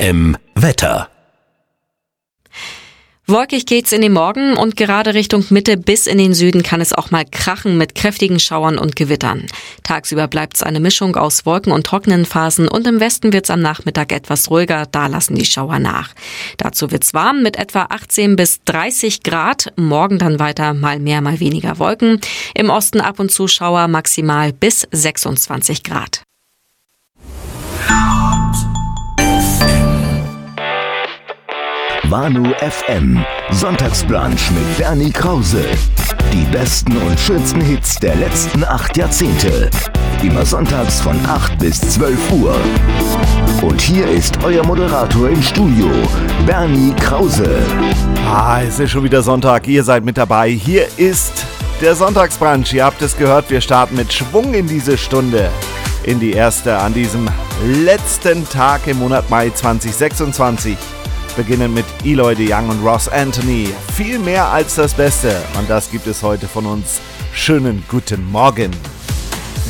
FM Wetter. Wolkig geht's in den Morgen und gerade Richtung Mitte bis in den Süden kann es auch mal krachen mit kräftigen Schauern und Gewittern. Tagsüber bleibt's eine Mischung aus Wolken und trockenen Phasen und im Westen wird's am Nachmittag etwas ruhiger, da lassen die Schauer nach. Dazu wird's warm mit etwa 18 bis 30 Grad, morgen dann weiter mal mehr, mal weniger Wolken. Im Osten ab und zu Schauer, maximal bis 26 Grad. Wanu FM, Sonntagsbrunch mit Bernie Krause. Die besten und schönsten Hits der letzten 8 Jahrzehnte. Immer sonntags von 8 bis 12 Uhr. Und hier ist euer Moderator im Studio, Bernie Krause. Es ist schon wieder Sonntag, ihr seid mit dabei. Hier ist der Sonntagsbrunch. Ihr habt es gehört, wir starten mit Schwung in diese Stunde. In die erste an diesem letzten Tag im Monat Mai 2026. Beginnen mit Eloy de Young und Ross Anthony. Viel mehr als das Beste. Und das gibt es heute von uns. Schönen guten Morgen.